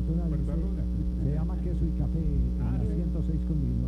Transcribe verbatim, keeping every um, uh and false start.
fortuna dice, se llama queso y café en Ah, la sí. ciento seis con